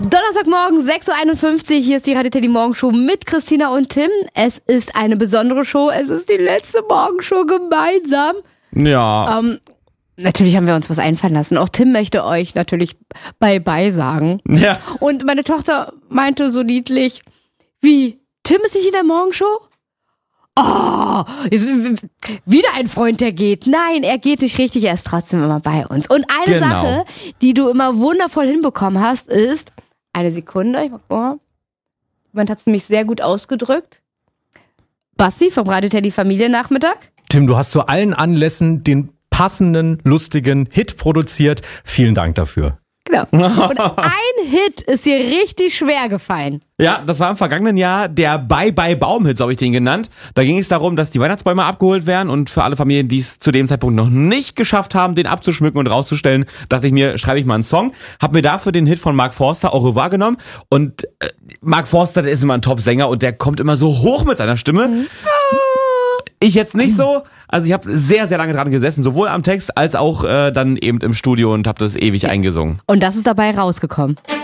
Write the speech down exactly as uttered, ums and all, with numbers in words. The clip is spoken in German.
Donnerstagmorgen, sechs Uhr einundfünfzig, hier ist die Radio Teddy Morgenshow mit Christina und Tim. Es ist eine besondere Show, es ist die letzte Morgenshow gemeinsam. Ja. Ähm, natürlich haben wir uns was einfallen lassen. Auch Tim möchte euch natürlich Bye-Bye sagen. Ja. Und meine Tochter meinte so niedlich, wie, Tim ist nicht in der Morgenshow? Oh, wieder ein Freund, der geht. Nein, er geht nicht richtig, er ist trotzdem immer bei uns. Und eine Genau. Sache, die du immer wundervoll hinbekommen hast, ist, eine Sekunde, ich mach vor, jemand hat es nämlich sehr gut ausgedrückt. Basti vom Radio Teddy Familiennachmittag. Tim, du hast zu allen Anlässen den passenden, lustigen Hit produziert. Vielen Dank dafür. Genau. Und ein Hit ist dir richtig schwer gefallen. Ja, das war im vergangenen Jahr der Bye-Bye-Baum-Hit, so habe ich den genannt. Da ging es darum, dass die Weihnachtsbäume abgeholt werden und für alle Familien, die es zu dem Zeitpunkt noch nicht geschafft haben, den abzuschmücken und rauszustellen, dachte ich mir, schreibe ich mal einen Song. Hab mir dafür den Hit von Mark Forster, Au revoir, genommen. Und äh, Mark Forster, der ist immer ein Top-Sänger und der kommt immer so hoch mit seiner Stimme. Mhm. Ich jetzt nicht so. Also ich habe sehr, sehr lange dran gesessen, sowohl am Text als auch äh, dann eben im Studio und habe das ewig eingesungen. Und das ist dabei rausgekommen.